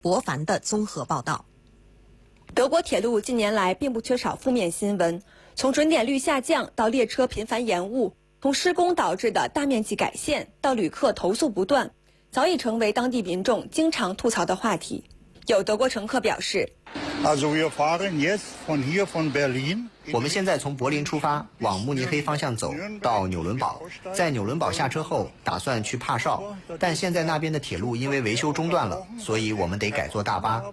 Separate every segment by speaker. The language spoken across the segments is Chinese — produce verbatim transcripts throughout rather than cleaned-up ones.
Speaker 1: 博凡的综合报道。
Speaker 2: 德国铁路近年来并不缺少负面新闻，从准点率下降到列车频繁延误，从施工导致的大面积改线到旅客投诉不断，早已成为当地民众经常吐槽的话题。有德国乘客表示，
Speaker 3: 我们现在从柏林出发，往慕尼黑方向走，到纽伦堡。在纽伦堡下车后，打算去帕绍，但现在那边的铁路因为维修中断了，所以我们得改坐大巴。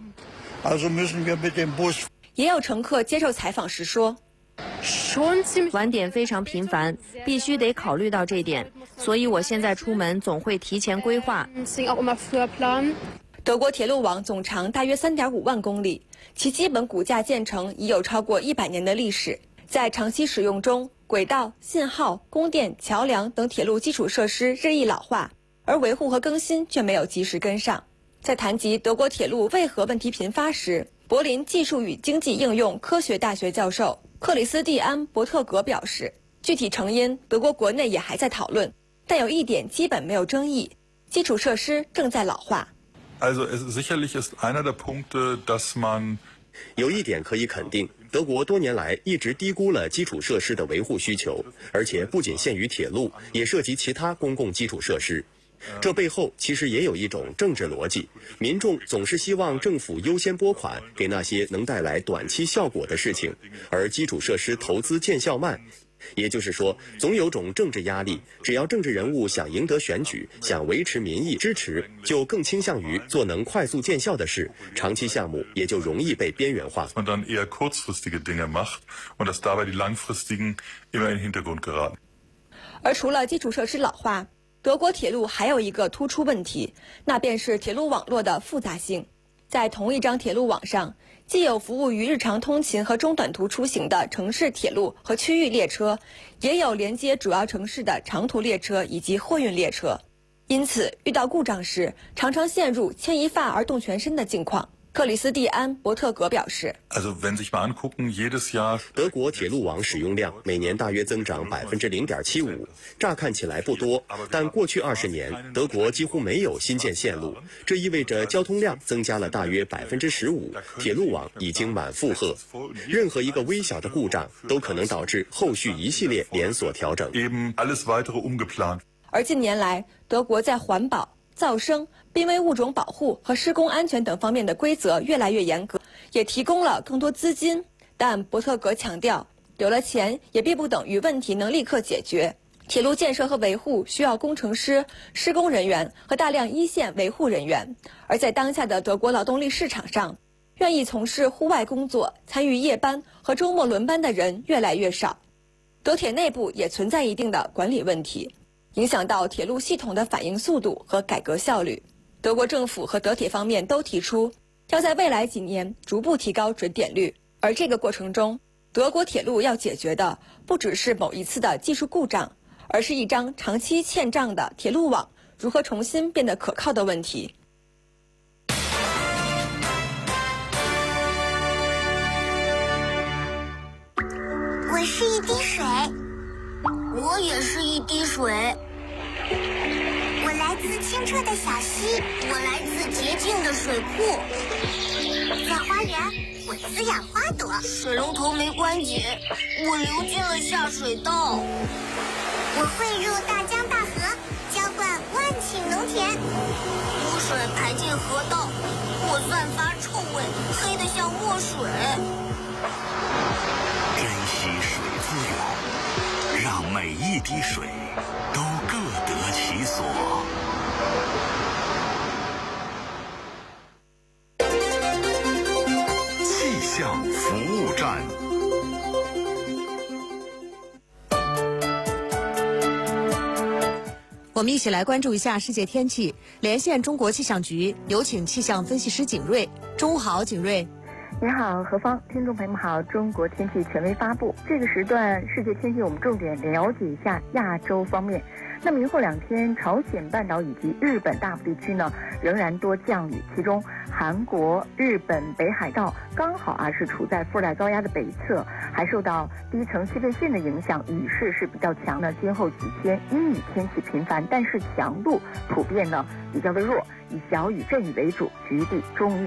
Speaker 2: 也有乘客接受采访时说，
Speaker 4: 晚点非常频繁，必须得考虑到这点，所以我现在出门总会提前规划。
Speaker 2: 德国铁路网总长大约 三点五万公里，其基本骨架建成已有超过一百年的历史。在长期使用中，轨道、信号、供电、桥梁等铁路基础设施日益老化，而维护和更新却没有及时跟上。在谈及德国铁路为何问题频发时，柏林技术与经济应用科学大学教授克里斯蒂安·伯特格表示，具体成因德国国内也还在讨论，但有一点基本没有争议，基础设施正在老化。
Speaker 5: Also es sicherlich ist einer der Punkte, dass man
Speaker 6: 有一点可以肯定，德国多年来一直低估了基础设施的维护需求，而且不仅限于铁路，也涉及其他公共基础设施。这背后其实也有一种政治逻辑，民众总是希望政府优先拨款给那些能带来短期效果的事情，而基础设施投资见效慢。也就是说，总有种政治压力，只要政治人物想赢得选举，想维持民意支持，就更倾向于做能快速见效的事，长期项目也就容易被边缘化。
Speaker 5: man dann eher kurzfristige Dinge macht und dass dabei die langfristigen immer in den Hintergrund geraten.
Speaker 2: 而除了基础设施老化，德国铁路还有一个突出问题，那便是铁路网络的复杂性。在同一张铁路网上，既有服务于日常通勤和中短途出行的城市铁路和区域列车，也有连接主要城市的长途列车以及货运列车。因此，遇到故障时，常常陷入牵一发而动全身的境况。克里斯蒂安·伯特格表示，
Speaker 5: Also wenn sich mal angucken, jedes Jahr
Speaker 6: 德国铁路网使用量每年大约增长百分之零点七五，乍看起来不多，但过去二十年，德国几乎没有新建线路，这意味着交通量增加了大约百分之十五，铁路网已经满负荷。任何一个微小的故障都可能导致后续一系列连锁调整。
Speaker 5: eben alles weitere umgeplant.
Speaker 2: 而近年来，德国在环保、噪声、濒危物种保护和施工安全等方面的规则越来越严格，也提供了更多资金。但伯特格强调，有了钱也并不等于问题能立刻解决。铁路建设和维护需要工程师、施工人员和大量一线维护人员，而在当下的德国劳动力市场上，愿意从事户外工作、参与夜班和周末轮班的人越来越少。德铁内部也存在一定的管理问题，影响到铁路系统的反应速度和改革效率。德国政府和德铁方面都提出，要在未来几年逐步提高准点率，而这个过程中，德国铁路要解决的不只是某一次的技术故障，而是一张长期欠账的铁路网如何重新变得可靠的问题。
Speaker 7: 我是一滴水，
Speaker 8: 我也是一滴水。
Speaker 7: 我来自清澈的小溪，
Speaker 8: 我来自洁净的水库。
Speaker 7: 在花园，我滋养花朵。
Speaker 8: 水龙头没关紧，我流进了下水道。
Speaker 7: 我汇入大江大河，浇灌万顷农田。
Speaker 8: 污水排进河道，我散发臭味，黑得像墨水。
Speaker 9: 珍惜水资源，让每一滴水都各得其所。气象服务站。
Speaker 1: 我们一起来关注一下世界天气，连线中国气象局，有请气象分析师景睿。中午好，景睿。
Speaker 10: 你好，何芳，听众朋友们好，中国天气权威发布。这个时段世界天气，我们重点了解一下亚洲方面。那么明后两天，朝鲜半岛以及日本大部地区呢，仍然多降雨，其中韩国、日本北海道刚好啊是处在副热带高压的北侧，还受到低层气压线的影响，雨势是比较强的。今后几天阴雨天气频繁，但是强度普遍呢比较的弱，以小雨阵雨为主，局地中雨。